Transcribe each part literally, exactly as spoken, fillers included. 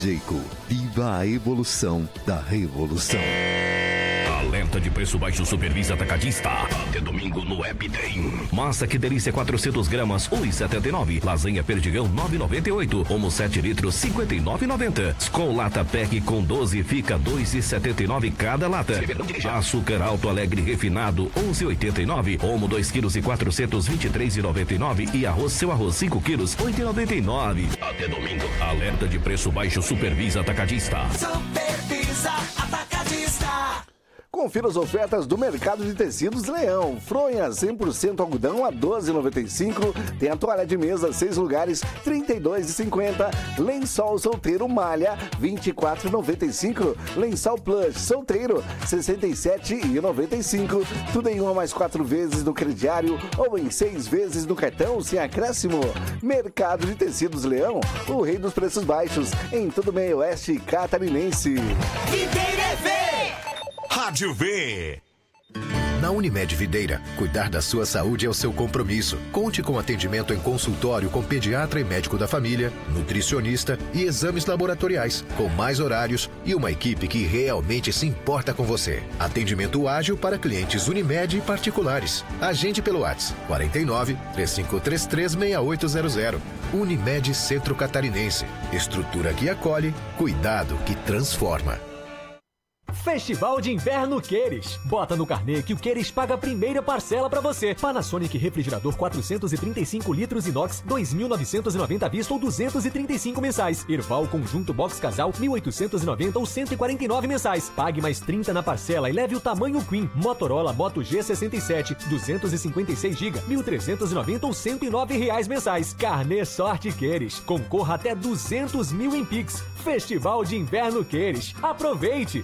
Jayco, viva a evolução da revolução. Alerta de preço baixo Supervisa Atacadista. Até domingo no App tem. Massa que delícia quatrocentas gramas, um real e setenta e nove. Lasanha Perdigão, nove reais e noventa e oito. Omo sete litros, cinquenta e nove reais e noventa. Skol Lata Pack com doze fica dois reais e setenta e nove cada lata. Açúcar Alto Alegre refinado, onze reais e oitenta e nove. Omo dois quilos e quatrocentos, vinte e três reais e noventa e nove. E arroz Seu Arroz cinco quilos, oito reais e noventa e nove. Até domingo. Alerta de preço baixo Supervisa Atacadista. Supervisa Atacadista. Confira as ofertas do Mercado de Tecidos Leão. Fronha cem por cento algodão a doze reais e noventa e cinco. Tem a toalha de mesa seis lugares, trinta e dois reais e cinquenta. Lençol solteiro malha, vinte e quatro reais e noventa e cinco. Lençol plush solteiro, sessenta e sete reais e noventa e cinco. Tudo em uma mais quatro vezes no crediário ou em seis vezes no cartão sem acréscimo. Mercado de Tecidos Leão, o rei dos preços baixos em todo o meio oeste catarinense. Videira V. Rádio V. Na Unimed Videira, cuidar da sua saúde é o seu compromisso. Conte com atendimento em consultório com pediatra e médico da família, nutricionista e exames laboratoriais, com mais horários e uma equipe que realmente se importa com você. Atendimento ágil para clientes Unimed e particulares. Agende pelo WhatsApp quarenta e nove, três cinco três três, seis oito zero zero. Unimed Centro Catarinense. Estrutura que acolhe, cuidado que transforma. Festival de Inverno Queires. Bota no carnê que o Queires paga a primeira parcela pra você. Panasonic refrigerador quatrocentos e trinta e cinco litros inox, dois mil novecentos e noventa à vista ou duzentos e trinta e cinco mensais. Erval conjunto box casal, mil oitocentos e noventa ou cento e quarenta e nove mensais. Pague mais trinta na parcela e leve o tamanho Queen. Motorola Moto G sessenta e sete, duzentos e cinquenta e seis gigabytes, mil trezentos e noventa ou cento e nove reais mensais. Carnê Sorte Queires. Concorra até duzentos mil em Pix. Festival de Inverno Queires. Aproveite!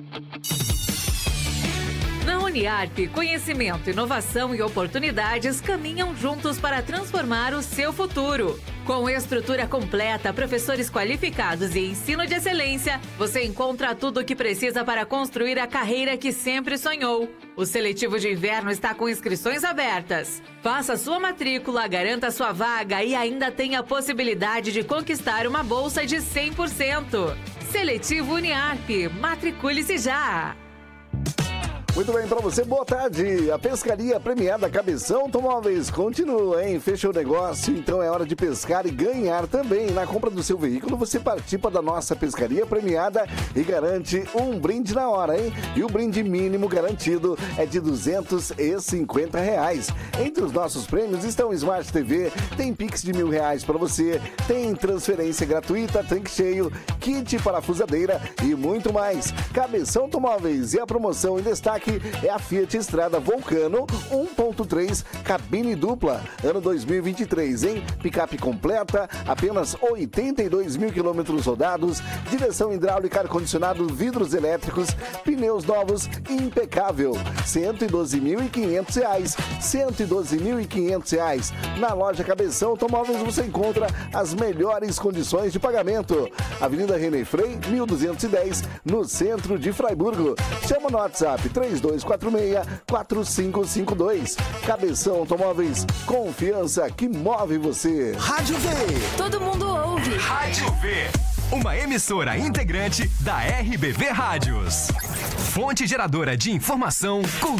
Na Uniarp, conhecimento, inovação e oportunidades caminham juntos para transformar o seu futuro. Com estrutura completa, professores qualificados e ensino de excelência, você encontra tudo o que precisa para construir a carreira que sempre sonhou. O seletivo de inverno está com inscrições abertas. Faça sua matrícula, garanta sua vaga e ainda tem a possibilidade de conquistar uma bolsa de cem por cento. Seletivo Uniarp, matricule-se já! Muito bem, para você, boa tarde. A pescaria premiada Cabeção Automóveis continua, hein? Fechou o negócio, então é hora de pescar e ganhar também. Na compra do seu veículo, você participa da nossa pescaria premiada e garante um brinde na hora, hein? E o brinde mínimo garantido é de duzentos e cinquenta reais. Entre os nossos prêmios estão Smart T V, tem Pix de mil reais para você, tem transferência gratuita, tanque cheio, kit parafusadeira e muito mais. Cabeção Automóveis, e a promoção em destaque é a Fiat Strada Vulcano um ponto três, cabine dupla, ano dois mil e vinte e três, hein? Picape completa, apenas oitenta e dois mil quilômetros rodados, direção hidráulica, ar-condicionado, vidros elétricos, pneus novos, impecável, cento e doze mil e quinhentos reais, cento e doze mil e quinhentos reais. Na loja Cabeção Automóveis você encontra as melhores condições de pagamento. Avenida René Frei, mil duzentos e dez, no centro de Fraiburgo. Chama no WhatsApp três dois quatro seis, quatro cinco cinco dois. Cabeção Automóveis, confiança que move você. Rádio V. Todo mundo ouve. Rádio V. Uma emissora integrante da R B V Rádios. Fonte geradora de informação, cultura.